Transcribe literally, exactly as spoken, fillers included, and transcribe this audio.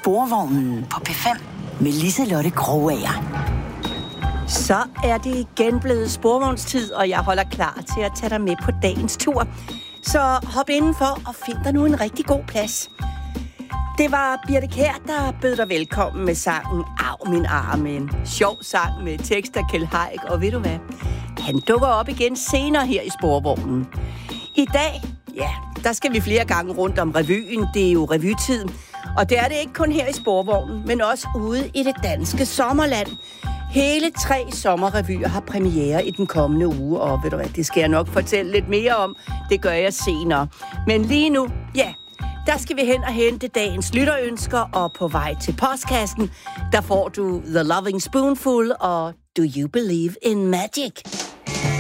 Sporvognen på P fem med Liselotte Krogager. Så er det igen blevet sporvognstid, og jeg holder klar til at tage dig med på dagens tur. Så hop indenfor og find dig nu en rigtig god plads. Det var Birthe Kjær, der bød dig velkommen med sangen Av min arm, en sjov sang med tekst af Kjeld Haik, og ved du hvad? Han dukker op igen senere her i sporvognen. I dag, ja, der skal vi flere gange rundt om revyen. Det er jo revytid, og det er det ikke kun her i sporvognen, men også ude i det danske sommerland. Hele tre sommerrevyer har premiere i den kommende uge, og ved du hvad, det skal jeg nok fortælle lidt mere om. Det gør jeg senere. Men lige nu, ja, der skal vi hen og hente dagens lytterønsker, og på vej til postkassen, der får du The Loving Spoonful og Do You Believe in Magic?